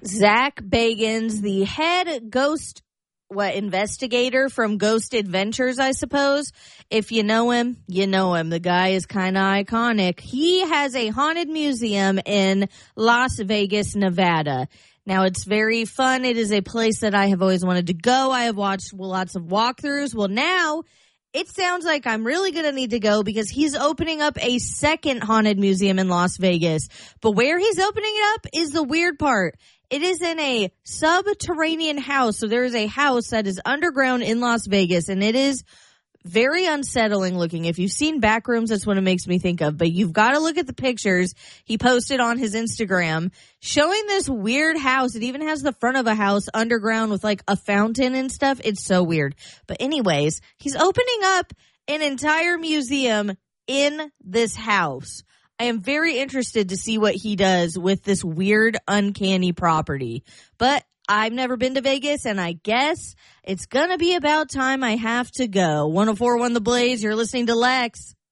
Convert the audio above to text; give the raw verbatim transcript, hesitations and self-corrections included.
Zach Bagans, the head ghost what investigator from Ghost Adventures, I suppose. If you know him, you know him. The guy is kind of iconic. He has a haunted museum in Las Vegas, Nevada. Now, it's very fun. It is a place that I have always wanted to go. I have watched lots of walkthroughs. Well, now it sounds like I'm really going to need to go because he's opening up a second haunted museum in Las Vegas. But where he's opening it up is the weird part. It is in a subterranean house. So there is a house that is underground in Las Vegas, and it is very unsettling looking. If you've seen Backrooms, that's what it makes me think of. But you've got to look at the pictures he posted on his Instagram showing this weird house. It even has the front of a house underground with like a fountain and stuff. It's so weird. But anyways, he's opening up an entire museum in this house. I am very interested to see what he does with this weird, uncanny property. But I've never been to Vegas, and I guess it's going to be about time I have to go. one oh four point one The Blaze, you're listening to Lex.